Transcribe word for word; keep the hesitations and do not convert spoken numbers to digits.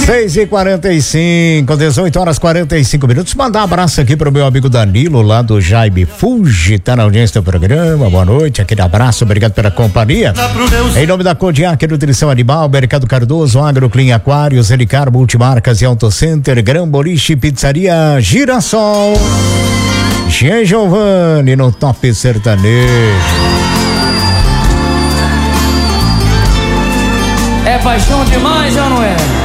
seis e quarenta e cinco, dezoito horas quarenta e cinco minutos. Mandar um abraço aqui pro meu amigo Danilo, lá do Jaime Fuji, tá na audiência do programa. Boa noite, aquele abraço, obrigado pela companhia. Em nome da Kodiak Nutrição Animal, Mercado Cardoso, Agroclean Aquários, Helicar Multimarcas e Auto Center, Gran Boliche, Pizzaria Girassol, Jean Giovanni no Top Sertanejo. É paixão demais ou não é?